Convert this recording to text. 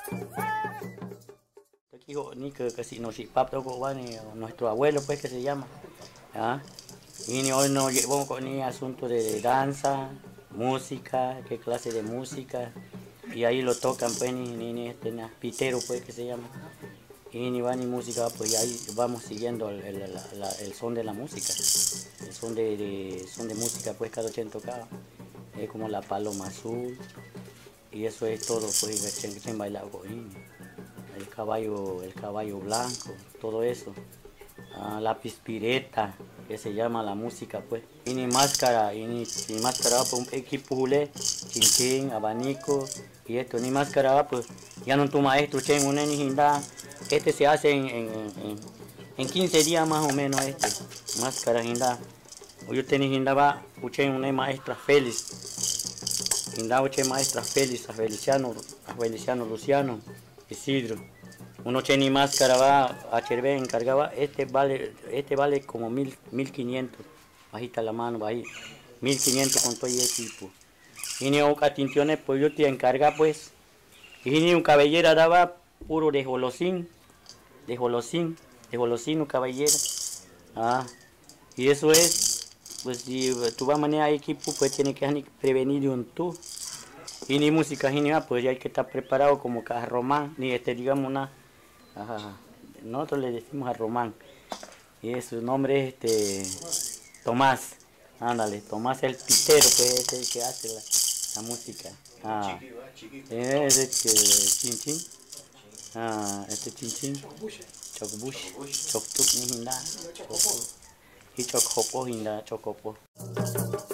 Ni que casi no si papá nuestro abuelo pues que se llama. ¿Ah? Y hoy nos llevó con el asunto de danza, música, qué clase de música. Y ahí lo tocan pues ni pitero pues que se llama. Y ni va ni música, pues ahí vamos siguiendo el son de la música. El son de música pues cada quien tocaba. Es como la paloma azul. Y eso es todo pues que bailaba con el caballo blanco, todo eso. La pispireta, que se llama la música pues. Y ni máscara pues un equipo julé, chinchín, abanico y esto, ni máscara pues ya no tu maestro, chen, un hinda. Este se hace en 15 días más o menos máscara hinda. Yo tenía hinda va, uchen una maestra Félix. Hinda uchen maestra Félix, a Feliciano Luciano, Isidro. Uno ni máscara va a Chervé encargaba, este vale como 1500, bajita la mano, ahí, 1500 con todo el equipo. Y ni oca tinciones, pues yo te encarga pues, y ni un cabellera daba puro de jolosín, un cabellera. Y eso es, pues si tú vas a manejar equipo, pues tienes que prevenir de un tú. Y ni música, ni nada, pues ya hay que estar preparado como que a Román, ni digamos una. Ajá. Nosotros le decimos a Román. Y su nombre es Tomás. Ándale, Tomás el pitero, pues es el que hace la música. Es chinchín. Chinchín. Chocbush. Choctuc ni hinda. Y chocjopo hinda, chocopo.